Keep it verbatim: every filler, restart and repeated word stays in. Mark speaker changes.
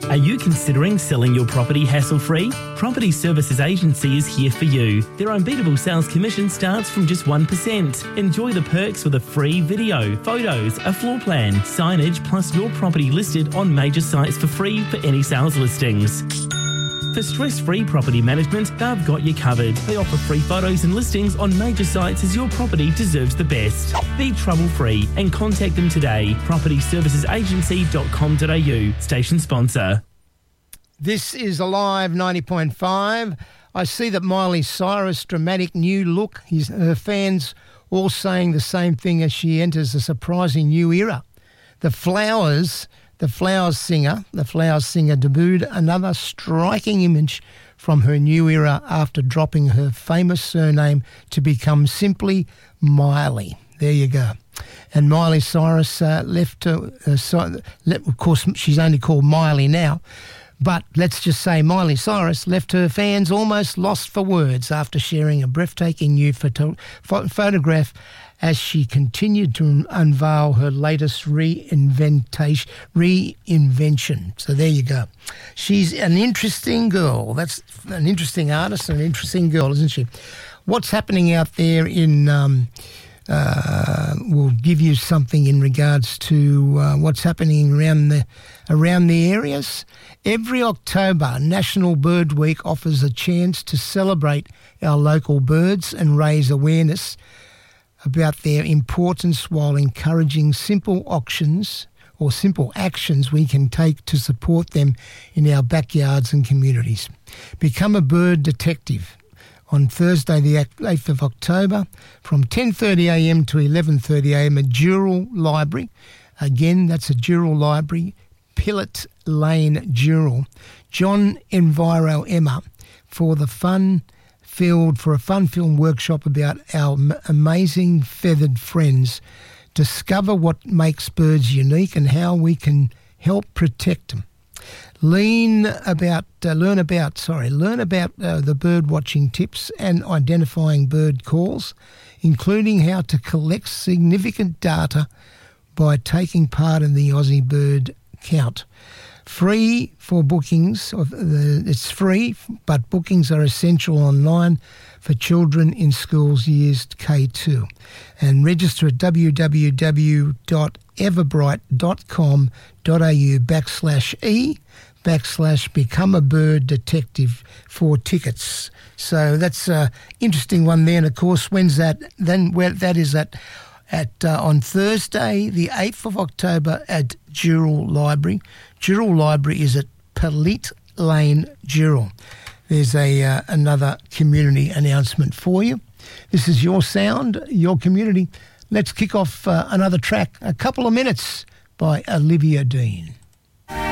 Speaker 1: Are you considering selling your property hassle-free? Property Services Agency is here for you. Their unbeatable sales commission starts from just one percent. Enjoy the perks with a free video, photos, a floor plan, signage, plus your property listed on major sites for free for any sales listings. For stress-free property management, they've got you covered. They offer free photos and listings on major sites as your property deserves the best. Be trouble-free and contact them today. property services agency dot com dot a u, station sponsor.
Speaker 2: This is Alive ninety point five. I see that Miley Cyrus' dramatic new look, his, her fans all saying the same thing as she enters a surprising new era. The Flowers... The Flowers singer, the Flowers singer debuted another striking image from her new era after dropping her famous surname to become simply Miley. There you go. And Miley Cyrus uh, left, uh, uh, so, of course, she's only called Miley now, but let's just say Miley Cyrus left her fans almost lost for words after sharing a breathtaking new photo- ph- photograph as she continued to unveil her latest reinventation, reinvention. So there you go. She's an interesting girl. That's an interesting artist and an interesting girl, isn't she? What's happening out there in... Um, uh, we'll give you something in regards to uh, what's happening around the around the areas. Every October, National Bird Week offers a chance to celebrate our local birds and raise awareness about their importance while encouraging simple auctions or simple actions we can take to support them in our backyards and communities. Become a bird detective on Thursday the eighth of October from ten thirty a m to eleven thirty a m at Dural Library. Again, that's a Dural Library, Pillet Lane, Dural. John Enviro Emma for the fun Field for a fun-filled workshop about our m- amazing feathered friends. Discover what makes birds unique and how we can help protect them. Lean about, uh, learn about, sorry, learn about uh, the bird watching tips and identifying bird calls, including how to collect significant data by taking part in the Aussie Bird Count. Free for bookings. Of the, it's free, but bookings are essential online for children in schools years K two. And register at w w w dot everbright dot com dot a u backslash e backslash become a bird detective for tickets. So that's an interesting one there. And of course, when's that? Then where that is at at uh, on Thursday, the eighth of October at Dural Library. Dural Library is at Pillet Lane, Dural. There's a uh, another community announcement for you. This is your sound, your community. Let's kick off uh, another track, A Couple of Minutes by Olivia Dean.